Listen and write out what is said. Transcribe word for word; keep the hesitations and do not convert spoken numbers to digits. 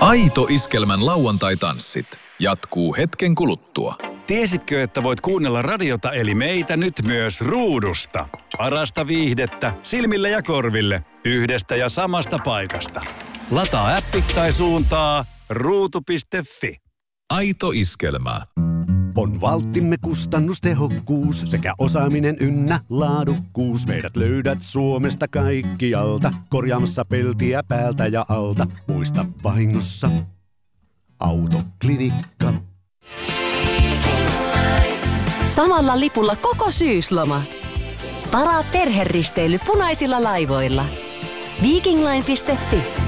Aito Iskelmän lauantai-tanssit jatkuu hetken kuluttua. Tiesitkö, että voit kuunnella radiota eli meitä nyt myös ruudusta? Parasta viihdettä silmille ja korville yhdestä ja samasta paikasta. Lataa appi tai suuntaa ruutu piste fi. Aito Iskelmä. On valttimme kustannustehokkuus sekä osaaminen ynnä laadukkuus. Meidät löydät Suomesta kaikkialta, korjaamassa peltiä päältä ja alta. Muista vahingossa, Autoklinikka. Samalla lipulla koko syysloma. Varaa perheristeily punaisilla laivoilla. Vikingline piste fi.